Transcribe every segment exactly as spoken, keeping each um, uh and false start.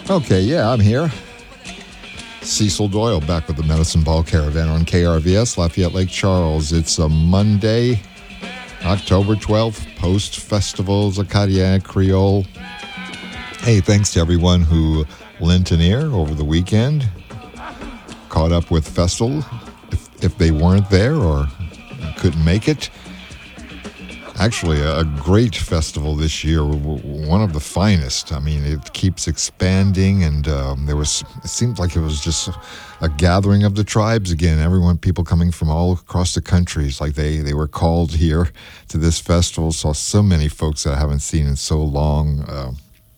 Okay, yeah, I'm here. Cecil Doyle back with the Medicine Ball Caravan on K R V S, Lafayette Lake Charles. It's a Monday, October twelfth, post-festival Zacadiac Creole. Hey, thanks to everyone who lent an ear over the weekend, caught up with Festal if, if they weren't there or couldn't make it. Actually, a great festival this year, one of the finest. I mean, it keeps expanding, and um, there was, it seemed like it was just a gathering of the tribes again. Everyone, people coming from all across the country. It's like they, they were called here to this festival. Saw so many folks that I haven't seen in so long. Uh,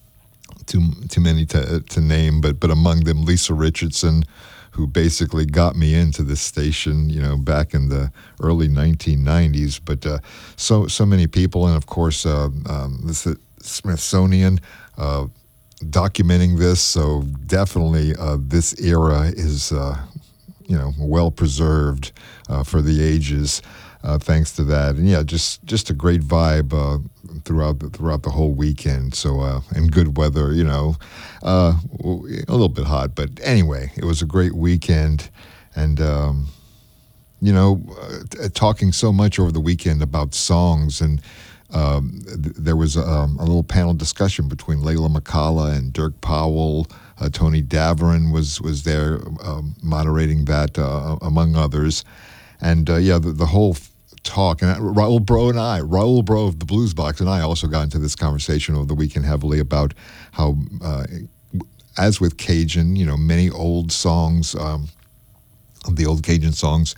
too too many to to name, but but among them, Lisa Richardson, who basically got me into this station, you know, back in the early nineteen nineties. But uh, so so many people, and of course, uh, um, the Smithsonian uh, documenting this. So definitely, uh, this era is, uh, you know, well preserved uh, for the ages. Uh, thanks to that, and yeah, just just a great vibe uh, throughout the, throughout the whole weekend. So uh, and good weather, you know, uh, a little bit hot, but anyway, it was a great weekend, and um, you know, uh, talking so much over the weekend about songs, and um, th- there was um, a little panel discussion between Layla McCalla and Dirk Powell. Uh, Tony Daverin was was there um, moderating that, uh, among others. And, uh, yeah, the, the whole f- talk, and Raul Bro and I, Raul Bro of the Blues Box and I also got into this conversation over the weekend heavily about how, uh, as with Cajun, you know, many old songs, um, the old Cajun songs,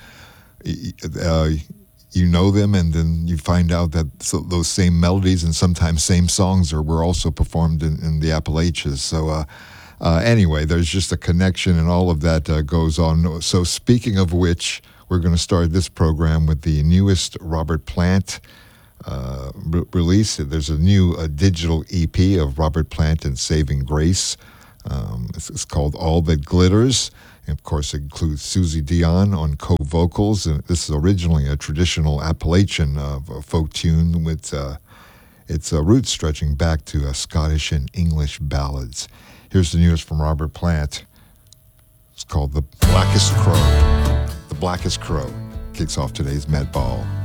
uh, you know them, and then you find out that so those same melodies and sometimes same songs are were also performed in, in the Appalachians. So, uh, uh, anyway, there's just a connection, and all of that uh, goes on. So speaking of which, we're going to start this program with the newest Robert Plant uh, re- release. There's a new uh, digital E P of Robert Plant and Saving Grace. Um, it's, it's called All That Glitters. And of course, it includes Susie Dion on co-vocals. And this is originally a traditional Appalachian uh, folk tune with uh, its uh, roots stretching back to uh, Scottish and English ballads. Here's the newest from Robert Plant. It's called The Blackest Crow. The Blackest Crow kicks off today's Med Ball.